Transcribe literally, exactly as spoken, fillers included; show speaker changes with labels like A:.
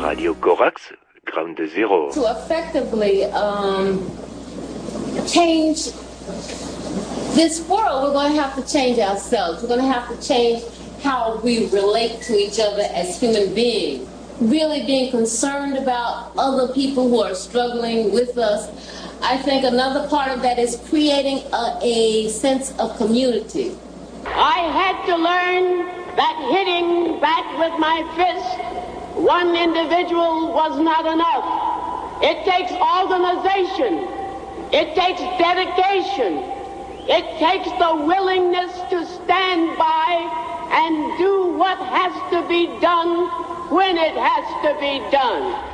A: Radio Corax, Ground Zero.
B: To effectively um, change this world, we're going to have to change ourselves. We're going to have to change how we relate to each other as human beings. Really being concerned about other people who are struggling with us. I think another part of that is creating a, a sense of community.
C: I had to learn that hitting back with my fist one individual was not enough. It takes organization. It takes dedication. It takes the willingness to stand by and do what has to be done when it has to be done.